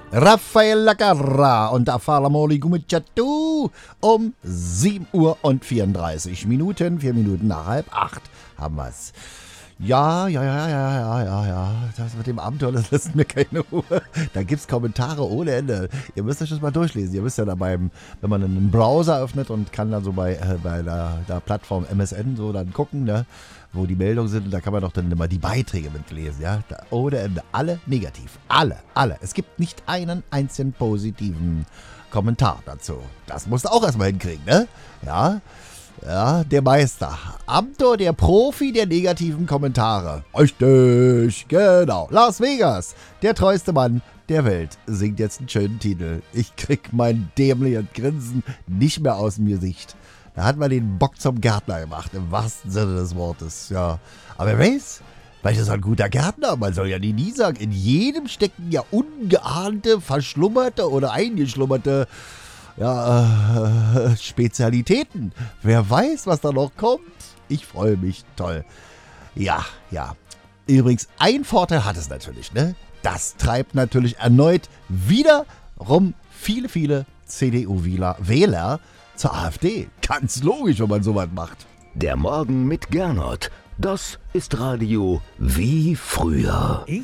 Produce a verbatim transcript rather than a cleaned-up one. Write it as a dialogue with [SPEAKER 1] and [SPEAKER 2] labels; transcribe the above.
[SPEAKER 1] Raffaella Carrà und Affalamoli Gumicciatu um sieben Uhr und vierunddreißig Minuten, vier Minuten nach halb acht haben wir's. Ja, ja, ja, ja, ja, ja, ja, das mit dem Abenteuer, das lässt mir keine Ruhe. Da gibt's Kommentare ohne Ende. Ihr müsst euch das mal durchlesen. Ihr wisst ja da beim, wenn man einen Browser öffnet und kann dann so bei, äh, bei der, der Plattform M S N so dann gucken, ne, wo die Meldungen sind, und da kann man doch dann immer die Beiträge mitlesen, ja. Da, ohne Ende. Alle negativ. Alle, alle. Es gibt nicht einen einzigen positiven Kommentar dazu. Das musst du auch erstmal hinkriegen, ne? Ja. Ja, der Meister. Amtor, der Profi der negativen Kommentare. Richtig, genau. Las Vegas, der treueste Mann der Welt, singt jetzt einen schönen Titel. Ich krieg mein dämliches Grinsen nicht mehr aus dem Gesicht. Da hat man den Bock zum Gärtner gemacht, im wahrsten Sinne des Wortes. Ja, aber wer weiß, vielleicht ist er ein guter Gärtner. Man soll ja nie, nie sagen, in jedem stecken ja ungeahnte, verschlummerte oder eingeschlummerte Ja, äh, Spezialitäten. Wer weiß, was da noch kommt. Ich freue mich. Toll. Ja, ja. Übrigens, ein Vorteil hat es natürlich, ne? Das treibt natürlich erneut wiederum viele, viele C D U-Wähler zur AfD. Ganz logisch, wenn man sowas macht.
[SPEAKER 2] Der Morgen mit Gernot. Das ist Radio wie früher.
[SPEAKER 3] Ich